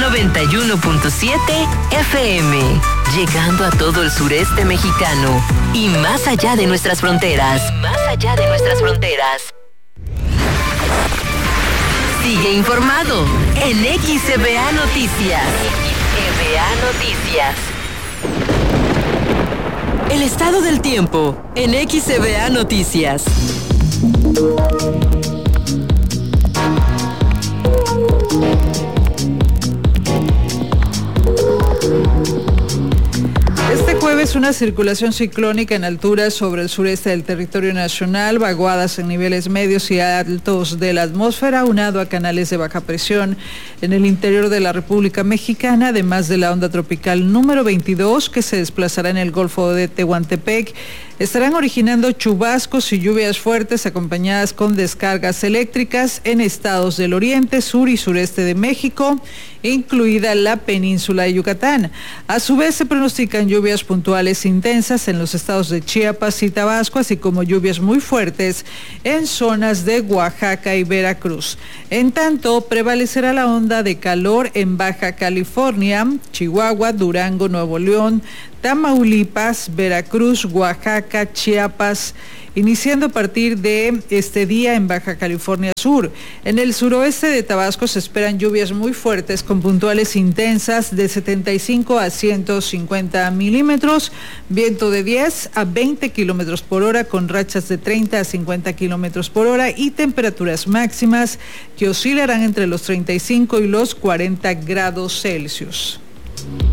91.7 FM, llegando a todo el sureste mexicano y más allá de nuestras fronteras. Sigue informado en XCBA Noticias. El estado del tiempo en XCBA Noticias. Este jueves una circulación ciclónica en alturas sobre el sureste del territorio nacional, vaguadas en niveles medios y altos de la atmósfera, unado a canales de baja presión en el interior de la República Mexicana, además de la onda tropical número 22 que se desplazará en el Golfo de Tehuantepec, estarán originando chubascos y lluvias fuertes acompañadas con descargas eléctricas en estados del oriente, sur y sureste de México, incluida la península de Yucatán. A su vez se pronostican lluvias puntuales intensas en los estados de Chiapas y Tabasco, así como lluvias muy fuertes en zonas de Oaxaca y Veracruz. En tanto, prevalecerá la onda de calor en Baja California, Chihuahua, Durango, Nuevo León, Tamaulipas, Veracruz, Oaxaca, Chiapas, iniciando a partir de este día en Baja California Sur. En el suroeste de Tabasco se esperan lluvias muy fuertes con puntuales intensas de 75 a 150 milímetros, viento de 10 a 20 kilómetros por hora con rachas de 30 a 50 kilómetros por hora y temperaturas máximas que oscilarán entre los 35 y los 40 grados Celsius.